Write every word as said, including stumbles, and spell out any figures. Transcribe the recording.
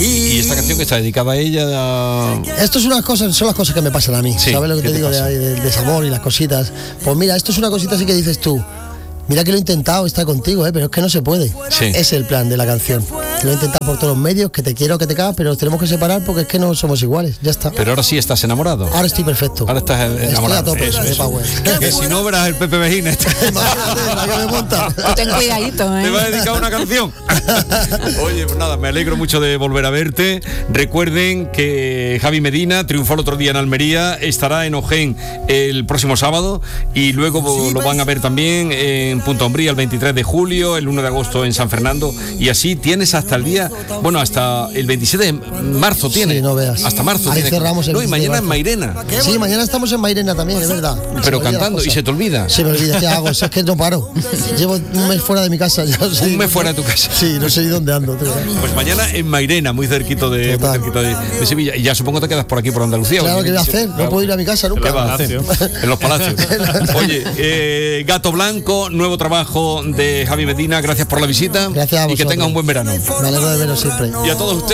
Y esta canción que está dedicada a ella. A... Esto es una cosa, son las cosas que me pasan a mí. Sí, ¿sabes lo que te, te digo? De, de, desamor y las cositas. Pues mira, esto es una cosita así que dices tú. Mira que lo he intentado estar contigo, ¿eh? Pero es que no se puede. Sí. Ese es el plan de la canción. Lo he intentado por todos los medios, que te quiero, que te cagas, pero nos tenemos que separar porque es que no somos iguales. Ya está. Pero ahora sí estás enamorado. Ahora estoy perfecto. Ahora estás enamorado. Estoy a tope. Eso, eso. Que si no verás el Pepe Mejina. Imagínate la que me monta. Ten cuidadito, ¿eh? Te va a dedicar una canción. Oye, pues nada, me alegro mucho de volver a verte. Recuerden que Javi Medina triunfó el otro día en Almería, estará en Ojén el próximo sábado y luego lo van a ver también en Punta Umbría el veintitrés de julio, el uno de agosto en San Fernando, y así tienes hasta el día, bueno, hasta el veintisiete de marzo tiene. Sí, no veas. Hasta marzo Ahí tiene. cerramos el No, y mañana en Mairena. Sí, mañana estamos en Mairena también, es verdad. Pero cantando, y se te olvida. Se me olvida, ¿qué hago? Si es que no paro. Llevo un mes fuera de mi casa. Ya no sé un mes fuera de tu casa. Sí, no sé ni dónde ando. Tío. Pues mañana en Mairena, muy cerquito de, muy cerquito de, de Sevilla. Y ya supongo que te quedas por aquí, por Andalucía. Claro, ¿qué voy a hacer? No puedo ir a mi casa nunca. ¿Qué vas a hacer? En los palacios. Oye, eh, Gato Blanco, nuevo trabajo de Javi Medina. Gracias por la visita. Gracias a vosotros. Y que tengas un buen verano. Me alegro de veros siempre. Y a todos ustedes.